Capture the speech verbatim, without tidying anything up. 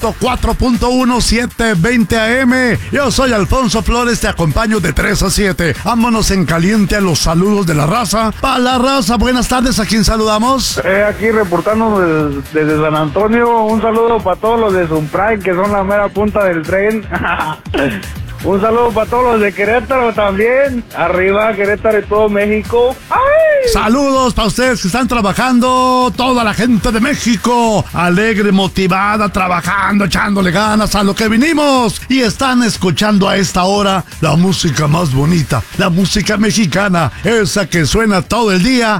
cuatro punto uno, setecientos veinte A M. Yo soy Alfonso Flores, te acompaño de tres a siete. Vámonos en caliente a los saludos de la raza. Para la raza, buenas tardes, ¿a quién saludamos? Eh, aquí reportando desde, desde San Antonio, un saludo para todos los de Sunprime, que son la mera punta del tren. Un saludo para todos los de Querétaro también. Arriba, Querétaro y todo México. ¡Ay! Saludos para ustedes que están trabajando, toda la gente de México, alegre, motivada, trabajando, echándole ganas a lo que vinimos. Y están escuchando a esta hora la música más bonita, la música mexicana, esa que suena todo el día